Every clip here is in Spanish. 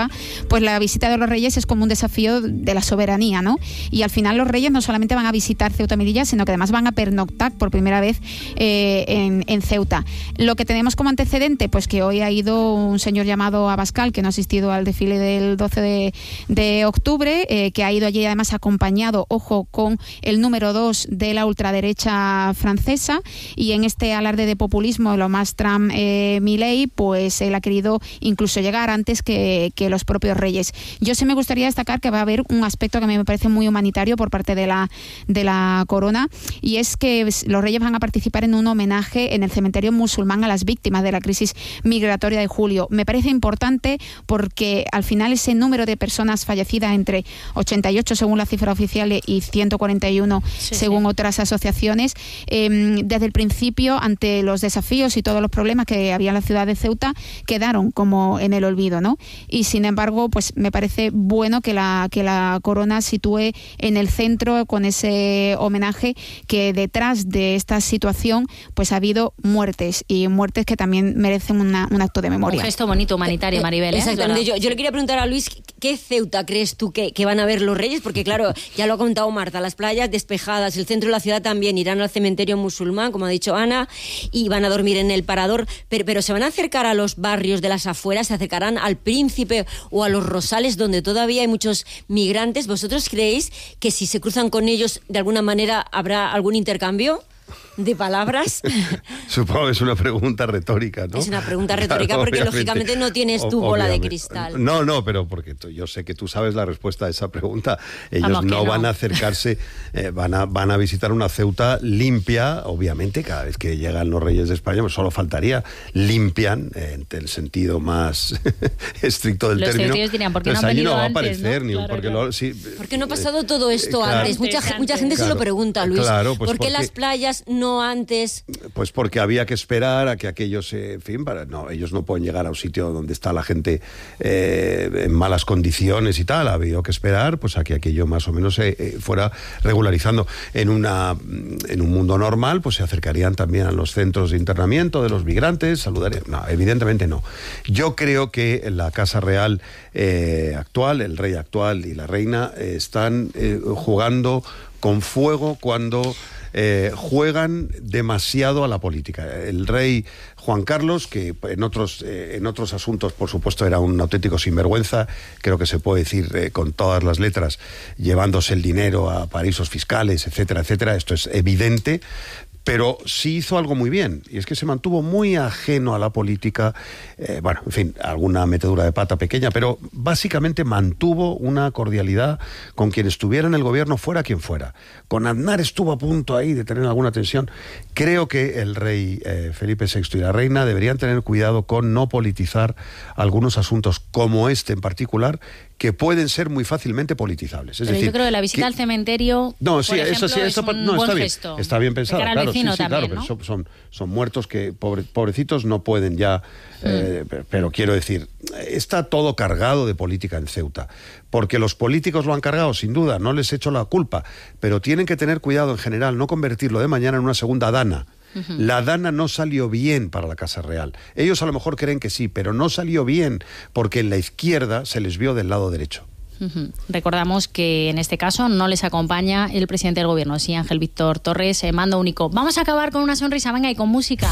Ceuta, pues la visita de los Reyes es como un desafío de la soberanía, ¿no? Y al final los Reyes no solamente van a visitar Ceuta y Melilla, sino que además van a pernoctar por primera vez en Ceuta. Lo que tenemos como antecedente, pues que hoy ha ido un señor llamado Abascal, que no ha asistido al desfile del 12 de octubre, que ha ido allí además acompañado, ojo, con el número 2 de la ultraderecha francesa, y en este alarde de populismo, lo más Trump Milei, pues él ha querido incluso llegar antes que los propios Reyes. Yo sí me gustaría destacar que va a haber un aspecto que a mí me parece muy humanitario por parte de la corona, y es que los Reyes van a participar en un homenaje en el cementerio musulmán a las víctimas de la crisis migratoria de julio. Me parece importante porque al final ese número de personas fallecidas, entre 88 según la cifra oficial y 141 según otras asociaciones, desde el principio, ante los desafíos y todos los problemas que había en la ciudad de Ceuta, quedaron como en el olvido, ¿no? Y sin embargo, pues me parece bueno que la corona sitúe en el centro, con ese homenaje, que detrás de esta situación pues ha habido muertes, y muertes que también merecen un acto de memoria. Un gesto bonito, humanitario, Maribel. Exactamente. Yo le quería preguntar a Luis, ¿qué Ceuta crees tú que van a ver los Reyes? Porque claro, ya lo ha contado Marta, las playas despejadas, el centro de la ciudad también, irán al cementerio musulmán, como ha dicho Ana, y van a dormir en el Parador, pero ¿se van a acercar a los barrios de las afueras? ¿Se acercarán al Príncipe o a los Rosales, donde todavía hay muchos migrantes? ¿Vosotros creéis que si se cruzan con ellos, de alguna manera habrá algún intercambio de palabras? Supongo que es una pregunta retórica, ¿no? Es una pregunta retórica, claro, porque lógicamente no tienes tu bola de cristal. No, pero porque yo sé que tú sabes la respuesta a esa pregunta. Ellos no van a acercarse, van a visitar una Ceuta limpia, obviamente, cada vez que llegan los Reyes de España, pues solo faltaría, limpian, en el sentido más estricto del término. Los dirían, ¿por qué no han venido no va a aparecer, ¿no? ¿Por qué no ha pasado todo esto antes? Mucha gente se lo pregunta, Luis. Claro, pues ¿por qué las playas no antes? Pues porque había que esperar a que aquellos, ellos no pueden llegar a un sitio donde está la gente en malas condiciones y tal. Ha habido que esperar pues a que aquello más o menos se fuera regularizando. En un mundo normal, pues se acercarían también a los centros de internamiento de los migrantes, saludarían. No, evidentemente no. Yo creo que la Casa Real actual, el rey actual y la reina, están jugando con fuego cuando juegan demasiado a la política. El rey Juan Carlos, que en otros asuntos, por supuesto, era un auténtico sinvergüenza, creo que se puede decir con todas las letras, llevándose el dinero a paraísos fiscales, etcétera, etcétera. Esto es evidente. Pero sí hizo algo muy bien, y es que se mantuvo muy ajeno a la política, en fin, alguna metedura de pata pequeña, pero básicamente mantuvo una cordialidad con quien estuviera en el gobierno, fuera quien fuera. Con Aznar estuvo a punto ahí de tener alguna tensión. Creo que el rey Felipe VI y la reina deberían tener cuidado con no politizar algunos asuntos como este en particular, que pueden ser muy fácilmente politizables. Pero yo creo que la visita al cementerio, por ejemplo, es un buen gesto. Está bien pensado, claro, también, claro, ¿no? pero son muertos que pobrecitos no pueden ya, pero quiero decir, está todo cargado de política en Ceuta, porque los políticos lo han cargado, sin duda, no les echo la culpa, pero tienen que tener cuidado en general, no convertirlo de mañana en una segunda Dana. La Dana no salió bien para la Casa Real. Ellos a lo mejor creen que sí, pero no salió bien porque en la izquierda se les vio del lado derecho. Recordamos que en este caso no les acompaña el presidente del gobierno, sí, Ángel Víctor Torres, mando único. Vamos a acabar con una sonrisa, venga, y con música.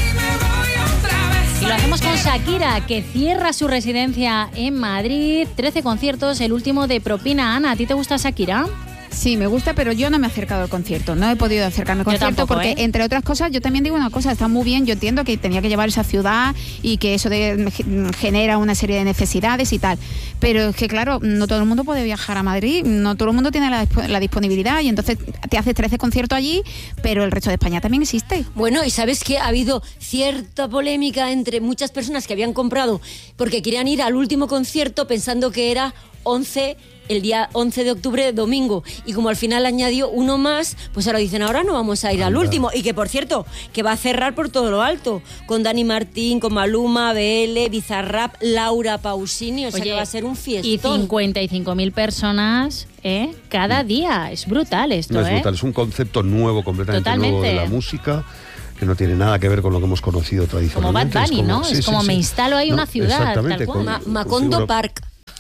Y lo hacemos con Shakira, que cierra su residencia en Madrid. 13 conciertos, el último de propina. Ana, ¿a ti te gusta Shakira? Sí, me gusta, pero yo no me he acercado al concierto. No he podido acercarme al concierto tampoco, porque, entre otras cosas, yo también digo una cosa, está muy bien, yo entiendo que tenía que llevar esa ciudad y que eso genera una serie de necesidades y tal. Pero es que, claro, no todo el mundo puede viajar a Madrid, no todo el mundo tiene la disponibilidad, y entonces te haces 13 conciertos allí, pero el resto de España también existe. Bueno, y ¿sabes qué? Ha habido cierta polémica entre muchas personas que habían comprado porque querían ir al último concierto pensando que era el día 11 de octubre, domingo, y como al final añadió uno más, pues ahora dicen, ahora no vamos a ir al último, y que por cierto, que va a cerrar por todo lo alto, con Dani Martín, con Maluma, BL, Bizarrap, Laura Pausini, o sea que va a ser un fiestón. Y 55.000 personas cada día, es brutal esto. No es brutal, es un concepto nuevo, completamente nuevo de la música, que no tiene nada que ver con lo que hemos conocido tradicionalmente. Como Bad Bunny, ¿no? Es como me instalo ahí una ciudad, exactamente, tal cual. Macondo Park.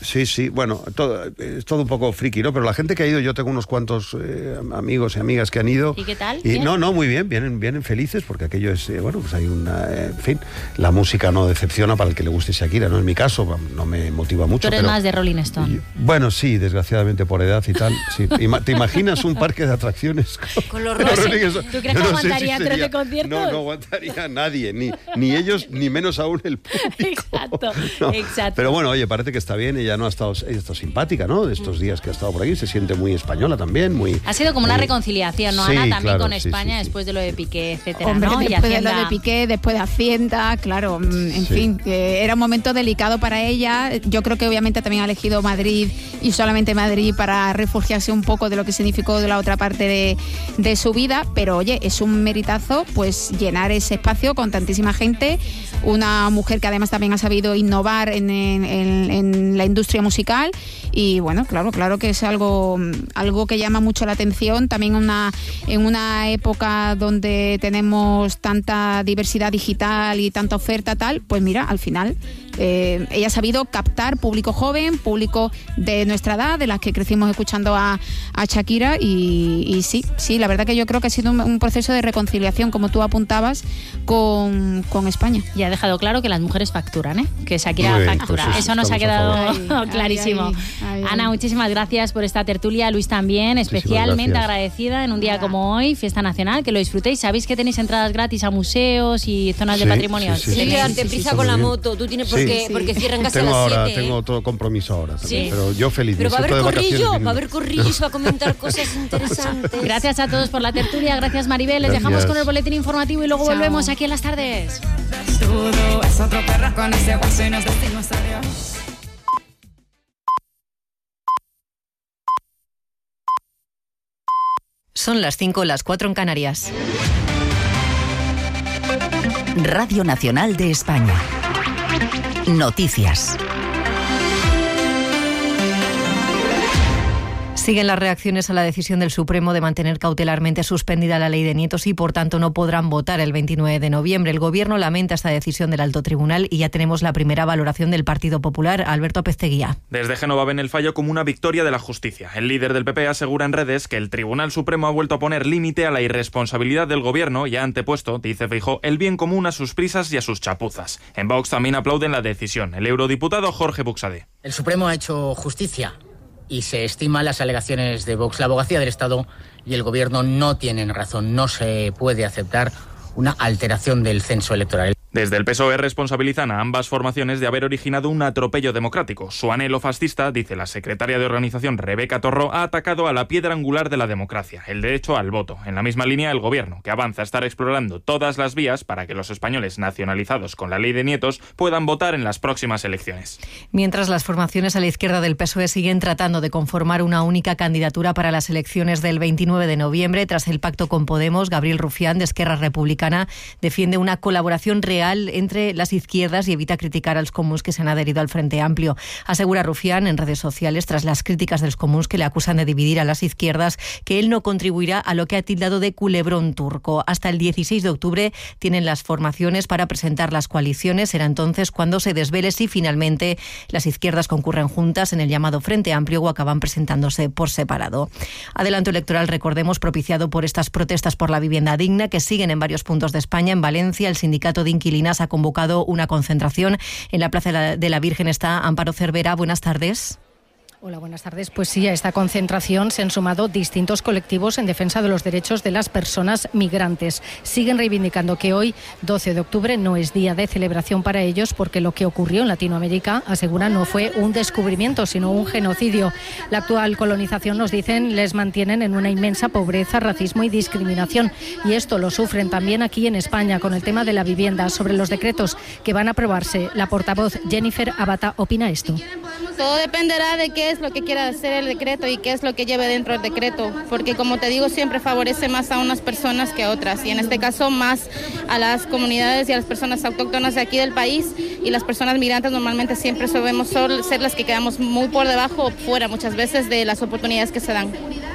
Sí, bueno, es todo un poco friki, ¿no? Pero la gente que ha ido, yo tengo unos cuantos amigos y amigas que han ido. ¿Y qué tal? Y no, muy bien, vienen felices porque aquello es, pues hay una, en fin, la música no decepciona para el que le guste Shakira, no es mi caso, no me motiva mucho. Tú eres más de Rolling Stone. Bueno, sí, desgraciadamente por edad y tal, sí. ¿Te imaginas un parque de atracciones con los Rolling Stone? ¿Tú crees que aguantaría 13 conciertos? No aguantaría nadie, ni ellos, ni menos aún el público. Exacto. Pero bueno, oye, parece que está bien, ella ha estado simpática, ¿no? De estos días que ha estado por aquí, se siente muy española también, ha sido como una reconciliación, ¿no, Ana? También con España, después de lo de Piqué, etcétera. Hombre, ¿no? después de lo de Piqué, después de Hacienda, claro, en fin, era un momento delicado para ella. Yo creo que obviamente también ha elegido Madrid y solamente Madrid para refugiarse un poco de lo que significó de la otra parte de su vida, pero oye, es un meritazo pues llenar ese espacio con tantísima gente, una mujer que además también ha sabido innovar en la industria musical y bueno, claro que es algo que llama mucho la atención, también en una época donde tenemos tanta diversidad digital y tanta oferta tal, pues mira, al final ella ha sabido captar público joven, público de nuestra edad, de las que crecimos escuchando a Shakira y sí, la verdad que yo creo que ha sido un proceso de reconciliación, como tú apuntabas, con España. Y ha dejado claro que las mujeres facturan, ¿eh? Que Shakira factura. Pues eso nos ha quedado clarísimo. Ay. Ana, muchísimas gracias por esta tertulia. Luis también, especialmente agradecida en un día como hoy, Fiesta Nacional, que lo disfrutéis. ¿Sabéis que tenéis entradas gratis a museos y zonas de patrimonio? Tienes que darte prisa con la moto. Tú tienes porque cierran casi a las 7. Tengo todo compromiso ahora también, pero yo feliz. Pero va a haber corrillos, va a comentar cosas interesantes. Gracias a todos por la tertulia. Gracias, Maribel. Les dejamos con el boletín informativo y luego volvemos aquí en las tardes. Es otro perro con ese hueso y nos decimos adiós. Son las 5, las 4 en Canarias. Radio Nacional de España. Noticias. Siguen las reacciones a la decisión del Supremo de mantener cautelarmente suspendida la ley de nietos y, por tanto, no podrán votar el 29 de noviembre. El Gobierno lamenta esta decisión del Alto Tribunal y ya tenemos la primera valoración del Partido Popular. Alberto Pesteguía. Desde Génova ven el fallo como una victoria de la justicia. El líder del PP asegura en redes que el Tribunal Supremo ha vuelto a poner límite a la irresponsabilidad del Gobierno y ha antepuesto, dice Feijóo, el bien común a sus prisas y a sus chapuzas. En Vox también aplauden la decisión. El eurodiputado Jorge Buxadé. El Supremo ha hecho justicia y se estiman las alegaciones de Vox. La abogacía del Estado y el Gobierno no tienen razón. No se puede aceptar una alteración del censo electoral. Desde el PSOE responsabilizan a ambas formaciones de haber originado un atropello democrático. Su anhelo fascista, dice la secretaria de organización Rebeca Torró, ha atacado a la piedra angular de la democracia, el derecho al voto. En la misma línea, el Gobierno, que avanza a estar explorando todas las vías para que los españoles nacionalizados con la ley de nietos puedan votar en las próximas elecciones. Mientras las formaciones a la izquierda del PSOE siguen tratando de conformar una única candidatura para las elecciones del 29 de noviembre, tras el pacto con Podemos, Gabriel Rufián, de Esquerra Republicana, defiende una colaboración real entre las izquierdas y evita criticar a los comuns que se han adherido al Frente Amplio. Asegura Rufián en redes sociales, tras las críticas de los comuns que le acusan de dividir a las izquierdas, que él no contribuirá a lo que ha tildado de culebrón turco. Hasta el 16 de octubre tienen las formaciones para presentar las coaliciones. Será entonces cuando se desvele si finalmente las izquierdas concurren juntas en el llamado Frente Amplio o acaban presentándose por separado. Adelanto electoral, recordemos, propiciado por estas protestas por la vivienda digna que siguen en varios puntos de España. En Valencia, el sindicato de inquilinos ha convocado una concentración en la Plaza de la Virgen. Está Amparo Cervera. Buenas tardes. Hola, buenas tardes. Pues sí, a esta concentración se han sumado distintos colectivos en defensa de los derechos de las personas migrantes. Siguen reivindicando que hoy, 12 de octubre, no es día de celebración para ellos porque lo que ocurrió en Latinoamérica, aseguran, no fue un descubrimiento, sino un genocidio. La actual colonización, nos dicen, les mantienen en una inmensa pobreza, racismo y discriminación. Y esto lo sufren también aquí en España con el tema de la vivienda. Sobre los decretos que van a aprobarse, la portavoz Jennifer Abata opina esto. Todo dependerá de qué es lo que quiera hacer el decreto y qué es lo que lleve dentro del decreto, porque como te digo, siempre favorece más a unas personas que a otras, y en este caso más a las comunidades y a las personas autóctonas de aquí del país, y las personas migrantes normalmente siempre solemos ser las que quedamos muy por debajo o fuera muchas veces de las oportunidades que se dan.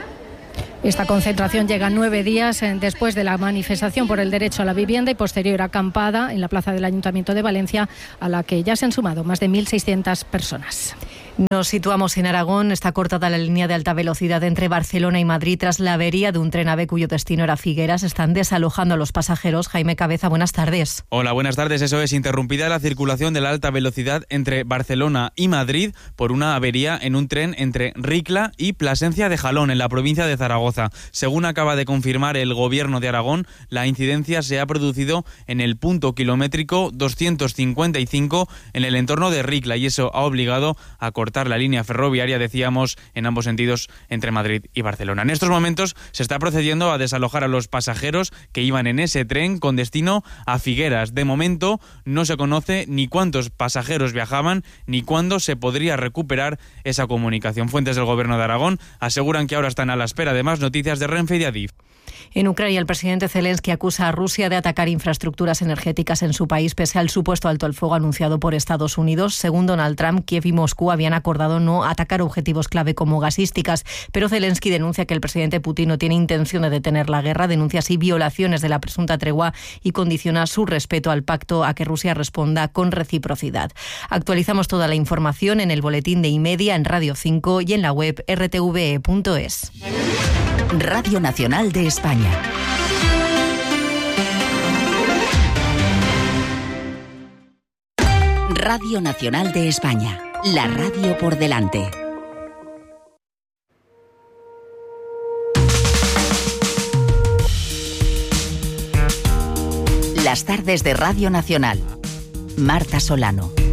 Esta concentración llega 9 días después de la manifestación por el derecho a la vivienda y posterior acampada en la plaza del Ayuntamiento de Valencia, a la que ya se han sumado más de 1.600 personas. Nos situamos en Aragón. Está cortada la línea de alta velocidad entre Barcelona y Madrid tras la avería de un tren AVE cuyo destino era Figueras. Están desalojando a los pasajeros. Jaime Cabeza, buenas tardes. Hola, buenas tardes. Eso es, interrumpida la circulación de la alta velocidad entre Barcelona y Madrid por una avería en un tren entre Ricla y Plasencia de Jalón, en la provincia de Zaragoza. Según acaba de confirmar el Gobierno de Aragón, la incidencia se ha producido en el punto kilométrico 255 en el entorno de Ricla y eso ha obligado a cortar la línea ferroviaria, decíamos, en ambos sentidos entre Madrid y Barcelona. En estos momentos se está procediendo a desalojar a los pasajeros que iban en ese tren con destino a Figueras. De momento no se conoce ni cuántos pasajeros viajaban ni cuándo se podría recuperar esa comunicación. Fuentes del Gobierno de Aragón aseguran que ahora están a la espera de más noticias de Renfe y de Adif. En Ucrania, el presidente Zelensky acusa a Rusia de atacar infraestructuras energéticas en su país pese al supuesto alto el fuego anunciado por Estados Unidos. Según Donald Trump, Kiev y Moscú habían acordado no atacar objetivos clave como gasísticas, pero Zelensky denuncia que el presidente Putin no tiene intención de detener la guerra, denuncia así violaciones de la presunta tregua y condiciona su respeto al pacto a que Rusia responda con reciprocidad. Actualizamos toda la información en el boletín de Imedia, en Radio 5 y en la web rtve.es. Radio Nacional de España. Radio Nacional de España. La radio por delante. Las tardes de Radio Nacional. Marta Solano.